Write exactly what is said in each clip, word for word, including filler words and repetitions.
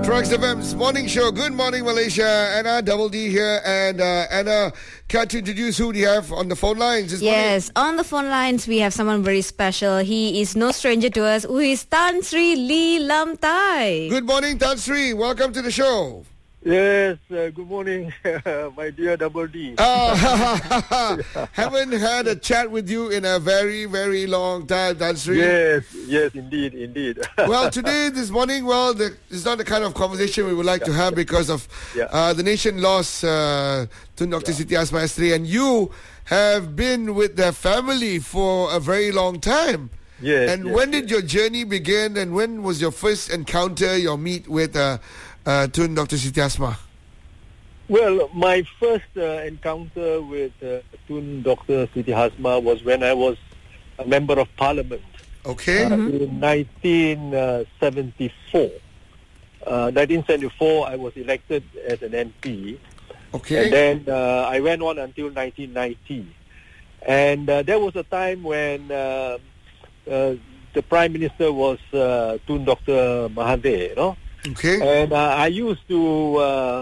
Tracks F M's morning show. Good morning, Malaysia. Anna, Double D here. And uh, Anna, care to introduce who do you have on the phone lines this Yes, morning? on the phone lines, we have someone very special. He is no stranger to us, who is Tan Sri Lee Lam Tai. Good morning, Tan Sri. Welcome to the show. Yes, uh, good morning, my dear Double D. Uh, haven't had a chat with you in a very, very long time, Tan Sri. Yes, yes, indeed, indeed. Well, today, this morning, well, the, it's not the kind of conversation we would like to have because of Yeah. uh, the nation lost uh, to Doctor Siti Hasmah Estri, and you have been with their family for a very long time. Yes, And yes, when did your journey begin, and when was your first encounter, your meet with uh, uh, Tun Doctor Siti Hasmah? Well, my first uh, encounter with uh, Tun Doctor Siti Hasmah was when I was a member of Parliament Okay. uh, in nineteen seventy-four. Uh, nineteen seventy-four, I was elected as an M P. Okay. And then uh, I went on until nineteen ninety. And uh, there was a time when uh, uh, the Prime Minister was uh, Tun Doctor Mahathir, you know. Okay. And uh, I used to uh,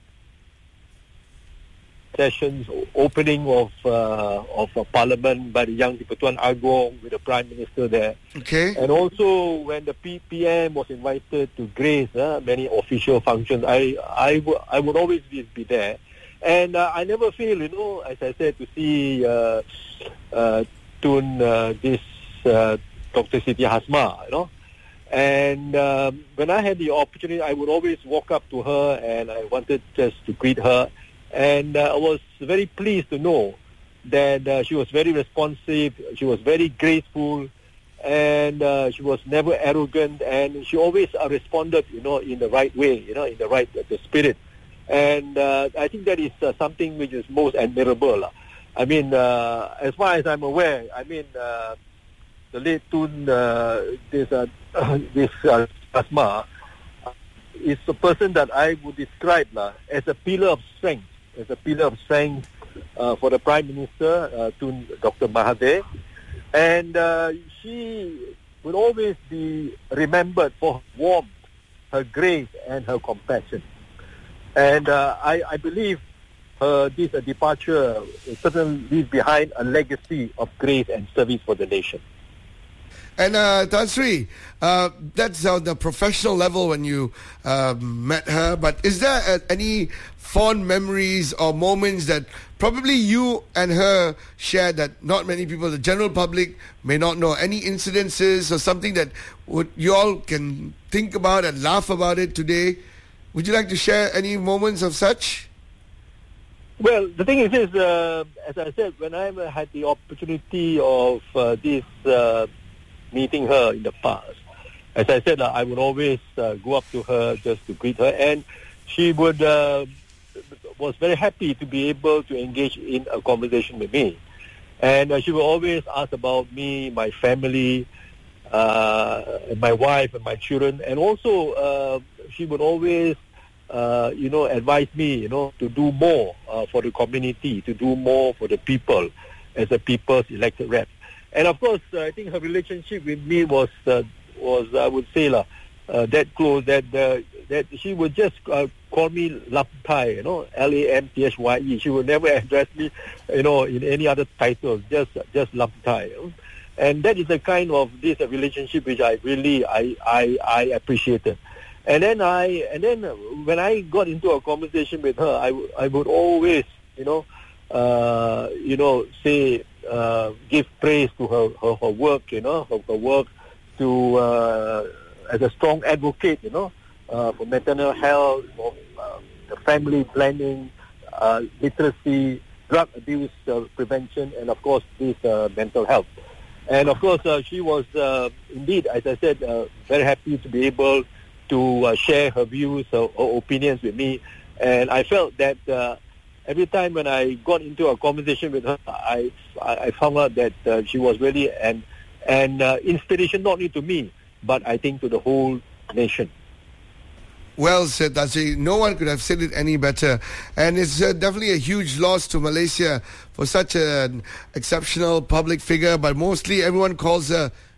sessions, opening of uh, of a Parliament by the Yang di-Pertuan Agong with the Prime Minister there. Okay. And also when the P P M was invited to grace uh, many official functions, I I, w- I would always be, be there. And uh, I never fail, you know, as I said, to see uh, uh, Tun, uh, this uh, Doctor Siti Hasmah, you know. And um, when I had the opportunity, I would always walk up to her and I wanted just to greet her. And uh, I was very pleased to know that uh, she was very responsive, she was very graceful, and uh, she was never arrogant, and she always uh, responded, you know, in the right way, you know, in the right uh, the spirit. And uh, I think that is uh, something which is most admirable. Uh. I mean, uh, as far as I'm aware, I mean, uh, the late Tun, uh, this uh, this uh, Hasmah, uh, is a person that I would describe uh, as a pillar of strength, as a pillar of strength uh, for the Prime Minister, uh, Tun Doctor Mahathir. And uh, she will always be remembered for her warmth, her grace, and her compassion. And uh, I, I believe her this uh, departure certainly leaves behind a legacy of grace and service for the nation. And uh, Tan Sri, uh, that's on the professional level when you uh, met her. But is there uh, any fond memories or moments that probably you and her shared that not many people, the general public, may not know? Any incidences or something that would you all can think about and laugh about it today? Would you like to share any moments of such? Well, the thing is, is uh, as I said, when I had the opportunity of uh, this uh, meeting her in the past, as I said, uh, I would always uh, go up to her just to greet her, and she would uh, was very happy to be able to engage in a conversation with me, and uh, she would always ask about me, my family, uh, and my wife and my children, and also uh, she would always Uh, you know, advise me, you know, to do more uh, for the community, to do more for the people as a people's elected rep. And of course, uh, I think her relationship with me was, uh, was I would say, uh, uh, that close that uh, that she would just uh, call me Lam Tai, you know, L A M T H Y E. She would never address me, you know, in any other title, just just Lam Tai. You know? And that is the kind of this uh, relationship which I really I I, I appreciated. And then I, and then when I got into a conversation with her, I, w- I would always, you know, uh, you know, say, uh, give praise to her, her, her work, you know, her, her work to uh, as a strong advocate, you know, uh, for maternal health, for uh, the family planning, uh, literacy, drug abuse uh, prevention, and of course this uh, mental health. And of course, uh, she was uh, indeed, as I said, uh, very happy to be able to uh, share her views or, or opinions with me. And I felt that uh, every time when I got into a conversation with her, I, I found out that uh, she was really an, an uh, inspiration not only to me, but I think to the whole nation. Well said, Tasri. No one could have said it any better. And it's uh, definitely a huge loss to Malaysia for such an exceptional public figure, but mostly everyone calls her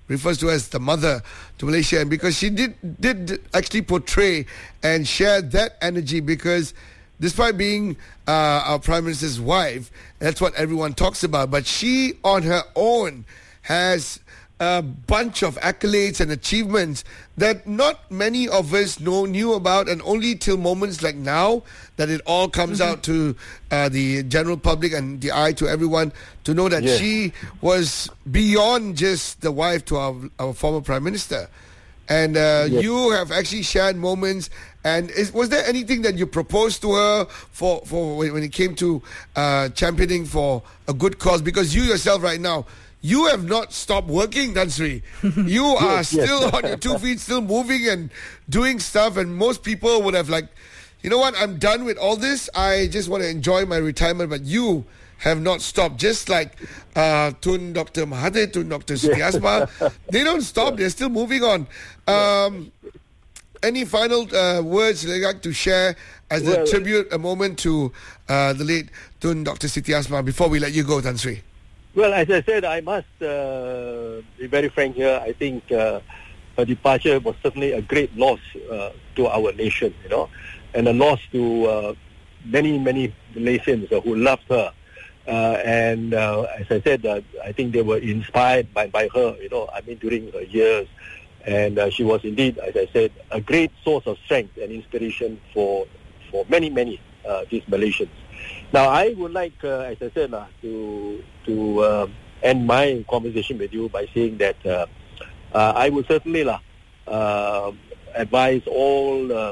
refers to as the mother to Malaysia, and because she did did actually portray and share that energy, because despite being uh, our Prime Minister's wife, that's what everyone talks about, but she on her own has a bunch of accolades and achievements that not many of us know knew about, and only till moments like now that it all comes mm-hmm. out to uh, the general public and the eye to everyone to know that yes. she was beyond just the wife to our, our former Prime Minister. And uh, yes. you have actually shared moments. And is, was there anything that you proposed to her for, for when, when it came to uh, championing for a good cause? Because you yourself right now, you have not stopped working, Tan Sri. You are yes, yes. still on your two feet, still moving and doing stuff. And most people would have like, you know what, I'm done with all this. I just want to enjoy my retirement. But you have not stopped. Just like uh, Tun Doctor Mahathir, Tun Doctor Siti Asma. They don't stop. They're still moving on. Um, any final uh, words you'd like to share as well, a tribute, a moment to uh, the late Tun Doctor Siti Asma before we let you go, Tan Sri? Well, as I said, I must uh, be very frank here. I think uh, her departure was certainly a great loss uh, to our nation, you know, and a loss to uh, many, many Malaysians uh, who loved her. Uh, and uh, as I said, uh, I think they were inspired by, by her, you know, I mean, during her years. And uh, she was indeed, as I said, a great source of strength and inspiration for, for many, many uh, these Malaysians. Now, I would like, uh, as I said, uh, to to uh, end my conversation with you by saying that uh, uh, I would certainly uh, uh, advise all uh,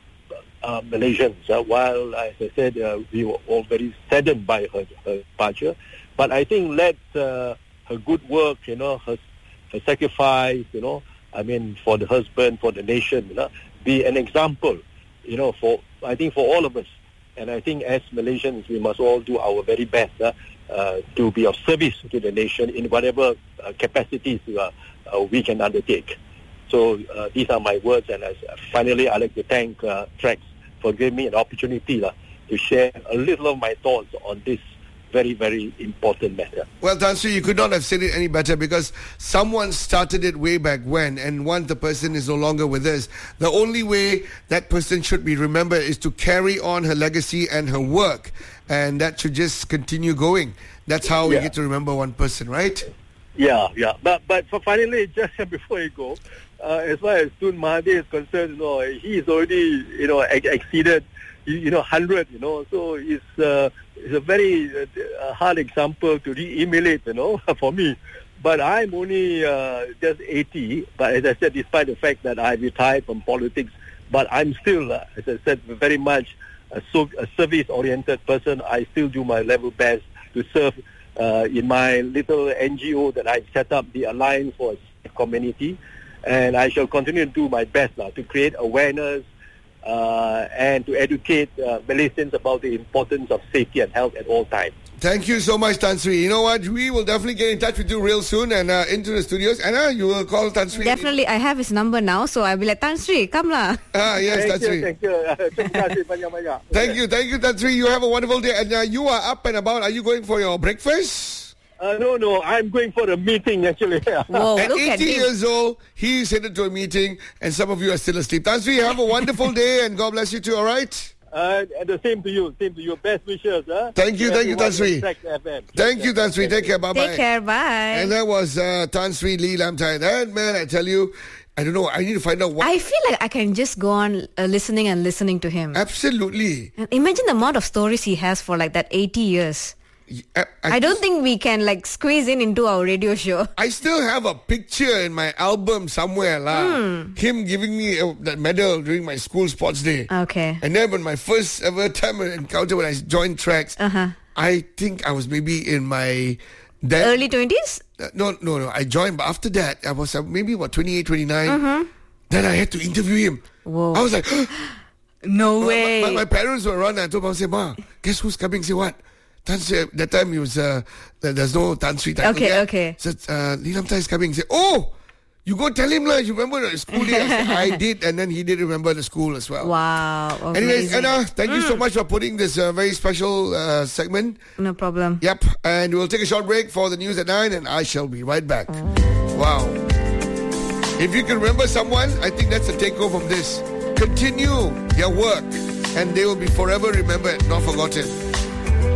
uh, Malaysians, uh, while, as I said, uh, we were all very saddened by her, her departure, but I think let uh, her good work, you know, her, her sacrifice, you know, I mean, for the husband, for the nation, you know, be an example, you know, for, I think, for all of us. And I think as Malaysians, we must all do our very best uh, uh, to be of service to the nation in whatever uh, capacities uh, uh, we can undertake. So uh, these are my words. And as, uh, finally, I'd like to thank uh, Trax for giving me an opportunity uh, to share a little of my thoughts on this very, very important matter. Well, Tan Sri, you could not have said it any better, because someone started it way back when, and once the person is no longer with us, the only way that person should be remembered is to carry on her legacy and her work, and that should just continue going. That's how we yeah. get to remember one person, right? Yeah, yeah. But but for finally, just before you go, uh, as far as Tun Mahathir is concerned, you know, he is already, you know, ex- exceeded, you know, one hundred, you know, so it's, uh, it's a very uh, hard example to re-emulate, you know, for me. But I'm only uh, just eighty, but as I said, despite the fact that I retired from politics, but I'm still, uh, as I said, very much a, so- a service-oriented person. I still do my level best to serve uh, in my little N G O that I've set up, the Alliance for a Safe Community, and I shall continue to do my best now to create awareness Uh, and to educate uh, Malaysians about the importance of safety and health at all times. Thank you so much, Tan Sri. You know what? We will definitely get in touch with you real soon and uh, into the studios. Anna, you will call Tan Sri. Definitely. I have his number now, so I'll be like, Tan Sri, come lah. Ah, yes, thank Tan you, Sri. Thank you. Terima kasih banyak-banyak. Thank you. Thank you, Tan Sri. You have a wonderful day. And uh, you are up and about. Are you going for your breakfast? Uh, no, no, I'm going for a meeting actually. Whoa, At look at eighty him. years old, he's headed to a meeting, and some of you are still asleep. Tan Sri, have a wonderful day, and God bless you too, all right? Uh, and the same to you. Same to you. Best wishes. Huh? Thank you, thank you, Tan Sri. Thank you, Tan Sri. Take care. Bye-bye. Take care, bye. And that was uh, Tan Sri Lee Lam Tai. That man, I tell you, I don't know, I need to find out what... I feel like I can just go on uh, listening and listening to him. Absolutely. And imagine the amount of stories he has for like that eighty years. I, I, I don't think we can like squeeze in into our radio show. I still have a picture in my album somewhere lah. Mm. Him giving me uh, that medal during my school sports day. Okay. And then when my first ever time encounter when I joined Trax, Uh-huh. I think I was maybe in my that, Early twenties? Uh, no, no, no. I joined, but after that, I was uh, maybe what twenty-eight, twenty-nine. Uh-huh. Then I had to interview him. Whoa. I was like, No my, way. my, my parents were around. And I told them, I said, Ma, guess who's coming? Say what? Tan Sri, that time he was, uh, there's no Tan Sri title Okay, yet. okay. Said, uh, Lee Lam Tai is coming. Say, oh, you go tell him, lah. You remember the school day? I, said, I did, and then he did remember the school as well. Wow. Anyways, amazing. Anna, thank you so much for putting this uh, very special uh, segment. No problem. Yep, and we'll take a short break for the news at nine, and I shall be right back. Wow. If you can remember someone, I think that's the take-home from this. Continue their work, and they will be forever remembered, not forgotten.